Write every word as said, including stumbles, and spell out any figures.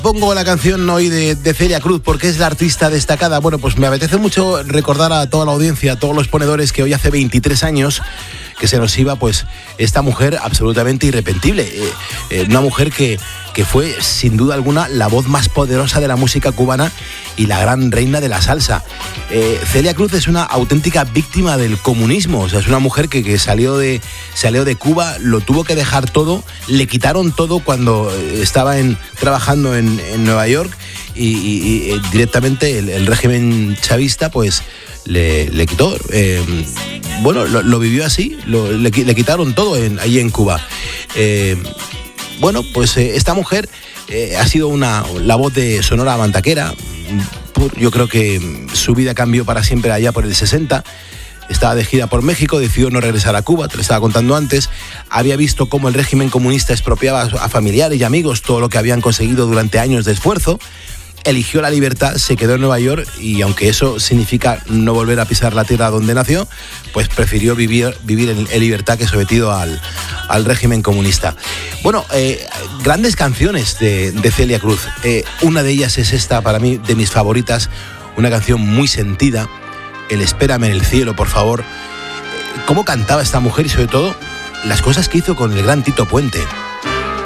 Pongo la canción hoy de, de Celia Cruz porque es la artista destacada. Bueno, pues me apetece mucho recordar a toda la audiencia, a todos los ponedores, que hoy hace veintitrés años que se nos iba pues esta mujer absolutamente irrepentible. Eh, eh, una mujer que, que fue sin duda alguna la voz más poderosa de la música cubana y la gran reina de la salsa. Eh, Celia Cruz es una auténtica víctima del comunismo. O sea, es una mujer que, que salió, de, salió de Cuba, lo tuvo que dejar todo, le quitaron todo cuando estaba en, trabajando en, en Nueva York y, y, y directamente el, el régimen chavista pues le, le quitó. Eh, bueno, lo, lo vivió así, lo, le, le quitaron todo en, allí en Cuba. Eh, bueno, pues eh, esta mujer eh, ha sido una, la voz de Sonora Mantaquera. Yo creo que su vida cambió para siempre allá por el sesenta. Estaba de gira por México, decidió no regresar a Cuba, te lo estaba contando antes. Había visto cómo el régimen comunista expropiaba a familiares y amigos todo lo que habían conseguido durante años de esfuerzo. Eligió la libertad, se quedó en Nueva York y aunque eso significa no volver a pisar la tierra donde nació, pues prefirió vivir, vivir en, en libertad que sometido al, al régimen comunista. Bueno, eh, grandes canciones de, de Celia Cruz. Eh, una de ellas es esta, para mí, de mis favoritas, una canción muy sentida, el Espérame en el cielo, por favor. Cómo cantaba esta mujer y sobre todo las cosas que hizo con el gran Tito Puente.